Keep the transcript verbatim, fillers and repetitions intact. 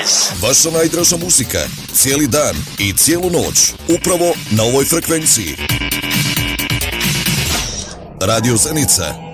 Vaša najdraža muzika, cijeli dan i cijelu noć, upravo na ovoj frekvenciji. Radio Zenica.